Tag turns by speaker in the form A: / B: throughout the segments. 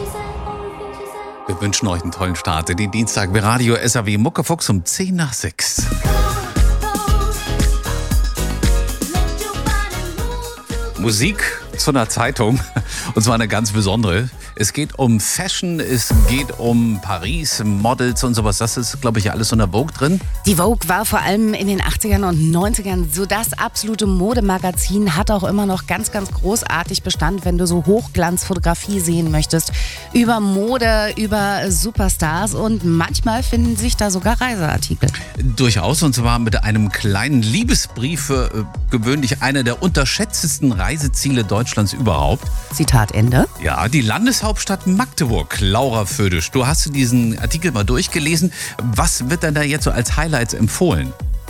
A: Wir wünschen euch einen tollen Start in den Dienstag bei Radio SAW Muckefuchs um 5:10. Musik zu einer Zeitung, und zwar eine ganz besondere. Es geht um Fashion, es geht um Paris, Models und sowas. Das ist, glaube ich, alles so in der Vogue drin.
B: Die Vogue war vor allem in den 80ern und 90ern so das absolute Modemagazin, hat auch immer noch ganz, ganz großartig Bestand, wenn du so Hochglanzfotografie sehen möchtest. Über Mode, über Superstars und manchmal finden sich da sogar Reiseartikel.
A: Durchaus, und zwar mit einem kleinen Liebesbrief für gewöhnlich einer der unterschätztesten Reiseziele Deutschlands überhaupt.
B: Zitat Ende.
A: Ja, die Landeshauptstadt Magdeburg. Laura Födisch, du hast diesen Artikel mal durchgelesen. Was wird denn da jetzt so als Highlights empfohlen?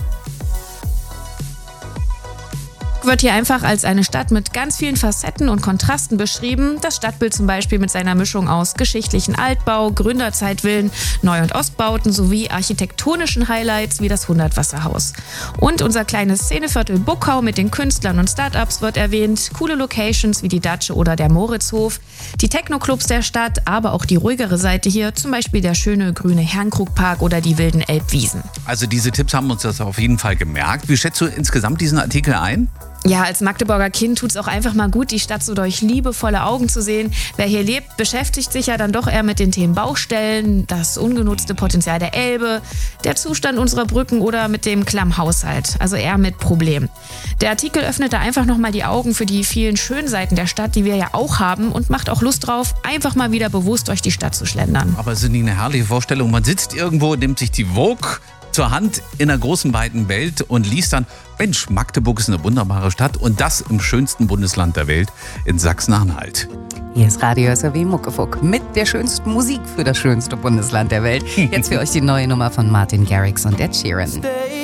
C: Wird hier einfach als eine Stadt mit ganz vielen Facetten und Kontrasten beschrieben. Das Stadtbild zum Beispiel mit seiner Mischung aus geschichtlichen Altbau, Gründerzeitvillen, Neu- und Ostbauten sowie architektonischen Highlights wie das Hundertwasserhaus. Und unser kleines Szeneviertel Buckau mit den Künstlern und Startups wird erwähnt. Coole Locations wie die Datsche oder der Moritzhof. Die Techno-Clubs der Stadt, aber auch die ruhigere Seite hier, zum Beispiel der schöne grüne Herrenkrugpark oder die wilden Elbwiesen.
A: Also diese Tipps haben uns das auf jeden Fall gemerkt. Wie schätzt du insgesamt diesen Artikel ein?
C: Ja, als Magdeburger Kind tut's auch einfach mal gut, die Stadt so durch liebevolle Augen zu sehen. Wer hier lebt, beschäftigt sich ja dann doch eher mit den Themen Baustellen, das ungenutzte Potenzial der Elbe, der Zustand unserer Brücken oder mit dem klammen Haushalt, also eher mit Problemen. Der Artikel öffnet da einfach nochmal die Augen für die vielen schönen Seiten der Stadt, die wir ja auch haben, und macht auch Lust drauf, einfach mal wieder bewusst durch die Stadt zu schlendern.
A: Aber es ist nicht eine herrliche Vorstellung. Man sitzt irgendwo, nimmt sich die Vogue zur Hand in einer großen, weiten Welt und liest dann, Mensch, Magdeburg ist eine wunderbare Stadt und das im schönsten Bundesland der Welt, in Sachsen-Anhalt.
B: Hier ist Radio SAW Muckefuck mit der schönsten Musik für das schönste Bundesland der Welt. Jetzt für euch die neue Nummer von Martin Garrix und Ed Sheeran.